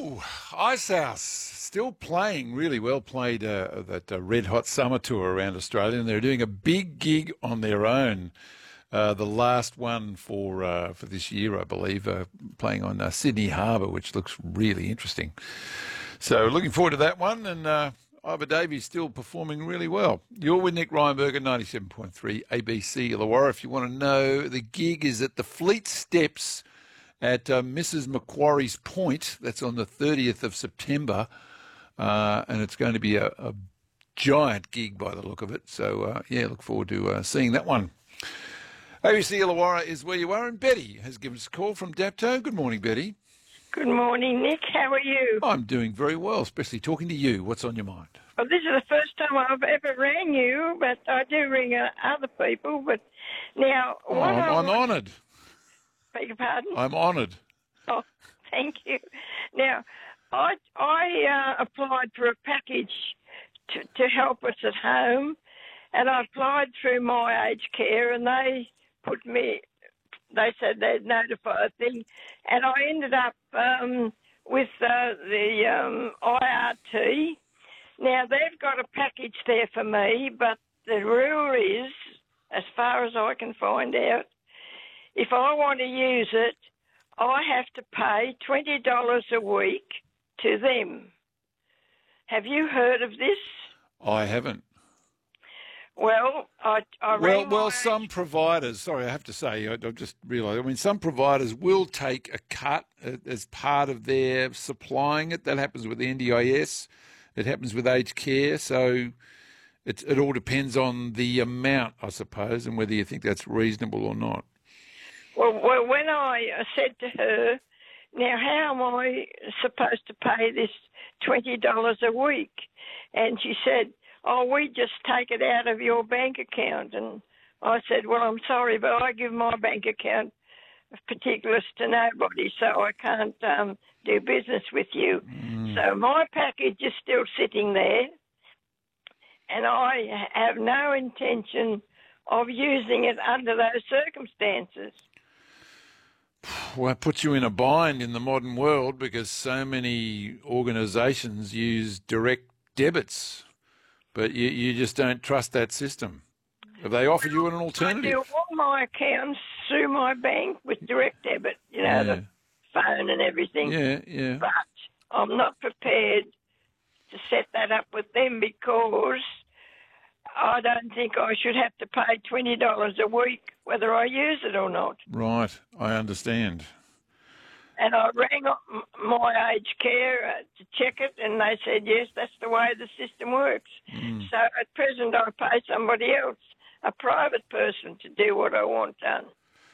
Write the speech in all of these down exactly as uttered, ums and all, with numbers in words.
Oh, Icehouse still playing really well. Played uh, that uh, Red Hot Summer Tour around Australia, and they're doing a big gig on their own. Uh, the last one for uh, for this year, I believe, uh, playing on uh, Sydney Harbour, which looks really interesting. So looking forward to that one, and uh, Ivor Davies still performing really well. You're with Nick Reinberg at ninety-seven point three A B C Illawarra. If you want to know, the gig is at the Fleet Steps at uh, Missus Macquarie's Point. That's on the thirtieth of September, uh, and it's going to be a, a giant gig by the look of it. So, uh, yeah, look forward to uh, seeing that one. A B C Illawarra is where you are, and Betty has given us a call from Dapto. Good morning, Betty. Good morning, Nick. How are you? I'm doing very well, especially talking to you. What's on your mind? Well, this is the first time I've ever rang you, but I do ring uh, other people. But now, Oh, what I'm, I I'm want- honoured. Beg your pardon? I'm honoured. Oh, thank you. Now, I I uh, applied for a package to, to help us at home, and I applied through My Aged Care, and they put me. They said they'd notify a thing, and I ended up um, with uh, the um, I R T. Now, they've got a package there for me, but the rule is, as far as I can find out, if I want to use it, I have to pay twenty dollars a week to them. Have you heard of this? I haven't. Well, I, I Well, rang well, my some providers, sorry, I have to say, I, I've just realised, I mean, some providers will take a cut uh, as part of their supplying it. That happens with the N D I S. It happens with aged care. So it, it all depends on the amount, I suppose, and whether you think that's reasonable or not. Well, well, when I said to her, now how am I supposed to pay this twenty dollars a week? And she said, oh, we just take it out of your bank account. And I said, well, I'm sorry, but I give my bank account particulars to nobody, so I can't um, do business with you. Mm. So my package is still sitting there, and I have no intention of using it under those circumstances. Well, it puts you in a bind in the modern world because so many organisations use direct debits, but you, you just don't trust that system. Have they offered you an alternative? I do all my accounts through my bank with direct debit, you know, Yeah. the phone and everything. Yeah, yeah. But I'm not prepared to set that up with them because I don't think I should have to pay twenty dollars a week whether I use it or not. Right, I understand. And I rang up m- My Aged Care uh, to check it, and they said, yes, that's the way the system works. Mm. So at present I pay somebody else, a private person, to do what I want done.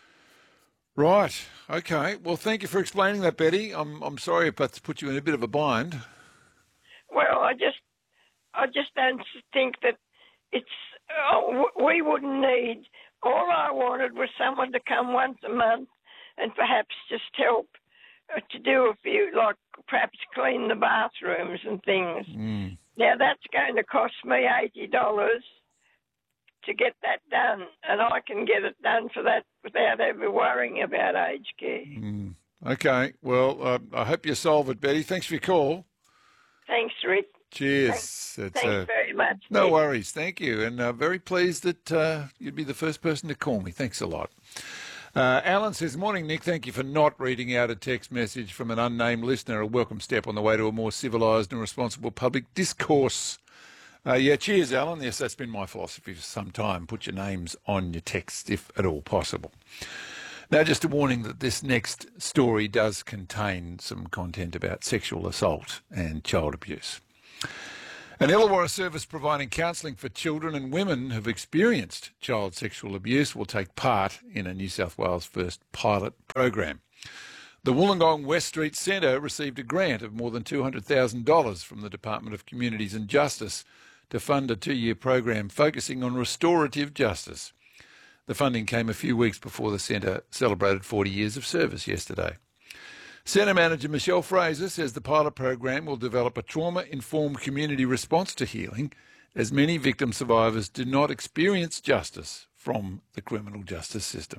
Right, okay. Well, thank you for explaining that, Betty. I'm I'm sorry if that's put you in a bit of a bind. Well, I just, I just don't think that it's, oh, w- we wouldn't need, all I wanted was someone to come once a month and perhaps just help uh, to do a few, like perhaps clean the bathrooms and things. Mm. Now, that's going to cost me eighty dollars to get that done, and I can get it done for that without ever worrying about aged care. Mm. Okay, well, uh, I hope you solve it, Betty. Thanks for your call. Thanks, Rick. Cheers. Thanks, It's, thanks uh, very much. no Nick. worries, thank you. And uh, very pleased that uh, you'd be the first person to call me. Thanks a lot. Uh, Alan says, morning, Nick. Thank you for not reading out a text message from an unnamed listener. A welcome step on the way to a more civilised and responsible public discourse. Uh, yeah, cheers, Alan. Yes, that's been my philosophy for some time. Put your names on your texts if at all possible. Now, just a warning that this next story does contain some content about sexual assault and child abuse. An Illawarra service providing counselling for children and women who've experienced child sexual abuse will take part in a New South Wales first pilot program. The Wollongong West Street Centre received a grant of more than two hundred thousand dollars from the Department of Communities and Justice to fund a two-year program focusing on restorative justice. The funding came a few weeks before the centre celebrated forty years of service yesterday. Centre Manager Michelle Fraser says the pilot program will develop a trauma-informed community response to healing, as many victim survivors do not experience justice from the criminal justice system.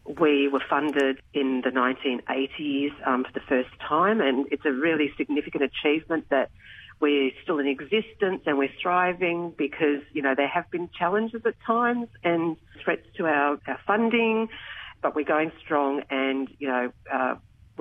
We were funded in the nineteen eighties um, for the first time, and it's a really significant achievement that we're still in existence and we're thriving because, you know, there have been challenges at times and threats to our, our funding, but we're going strong and, you know, uh,